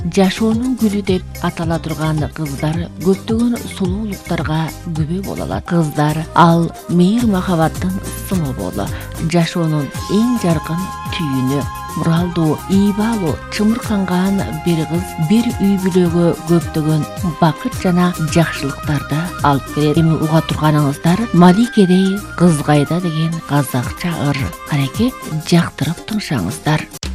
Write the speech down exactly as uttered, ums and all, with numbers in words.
жашоонун гүлү деп атала турган кыздар көптөгөн сулуулуктарга күбө боло алат. Кыздар ал мейир махабаттын символу, жашоонун эң жаркын түйүнү. Муралдуу, ийбалуу, чымырканган бир кыз бир үй бүлөгө көптөгөн бакыт жана жакшылыктарды алып келет. Эми уга турганыңыздар Маликедей кыз кайда деген казакча ыр. Кареке, жактырып тыңшаңыздар.